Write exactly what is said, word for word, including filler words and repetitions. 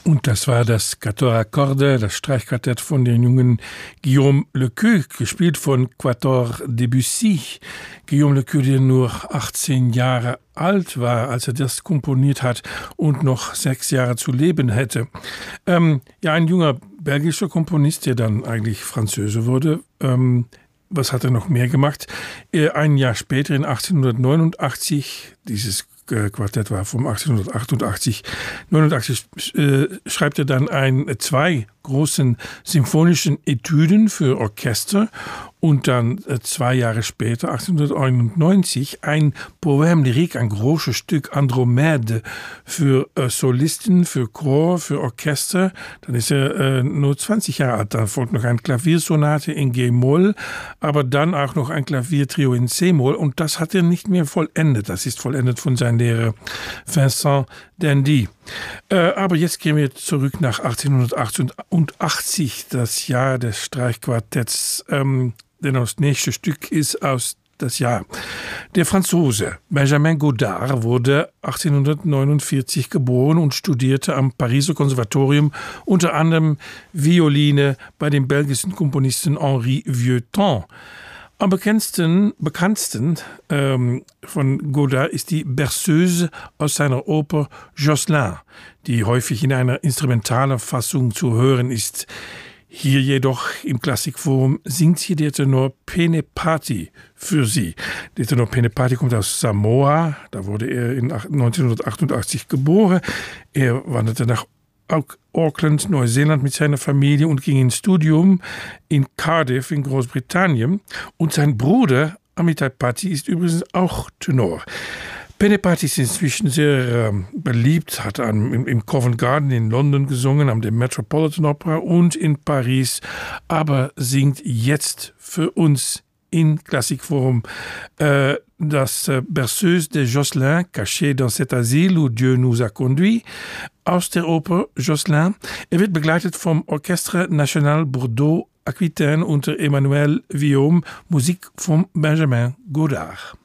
Und das war das Quator Accorde, das Streichquartett von dem jungen Guillaume Lequeux, gespielt von Quator Debussy. Guillaume Lequeux, der nur achtzehn Jahre alt war, als er das komponiert hat und noch sechs Jahre zu leben hätte. Ähm, ja, ein junger belgischer Komponist, der dann eigentlich Franzose wurde. Ähm, was hat er noch mehr gemacht? Äh, ein Jahr später, in achtzehnhundertneunundachtzig, dieses Quartett war von achtzehnhundertachtundachtzig, neunundachtzig äh, schreibt er dann ein, zwei großen symphonischen Etüden für Orchester und dann äh, zwei Jahre später, achtzehnhundertneunundneunzig, ein Poème lyrique, ein großes Stück Andromede für äh, Solisten, für Chor, für Orchester. Dann ist er äh, nur zwanzig Jahre alt. Dann folgt noch eine Klaviersonate in G-Moll, aber dann auch noch ein Klaviertrio in C-Moll und das hat er nicht mehr vollendet. Das ist vollendet von seinem Lehrer Vincent d'Indy. Äh, aber jetzt gehen wir zurück nach achtzehnhundertachtundachtzig, das Jahr des Streichquartetts, ähm, denn das nächste Stück ist aus das Jahr. Der Franzose Benjamin Godard wurde achtzehnhundertneunundvierzig geboren und studierte am Pariser Konservatorium unter anderem Violine bei dem belgischen Komponisten Henri Vieuxtemps. Am bekanntesten, bekanntsten ähm, von Godard ist die Berceuse aus seiner Oper Jocelyn, die häufig in einer instrumentalen Fassung zu hören ist. Hier jedoch in Klassikform singt hier der Tenor Penepati für sie. Der Tenor Penepati kommt aus Samoa, da wurde er in neunzehnhundertachtundachtzig geboren. Er wanderte nach Auckland, Neuseeland mit seiner Familie und ging ins Studium in Cardiff in Großbritannien. Und sein Bruder Amitabh Patti ist übrigens auch Tenor. Penepati ist inzwischen sehr äh, beliebt, hat an, im, im Covent Garden in London gesungen, am dem Metropolitan Opera und in Paris, aber singt jetzt für uns in Klassikform äh, das äh, Berceuse de Jocelyn, caché dans cet asile où Dieu nous a conduits, aus der Oper Jocelyn. Er wird begleitet vom Orchestre National Bordeaux Aquitaine unter Emmanuel Villaume, Musik von Benjamin Godard.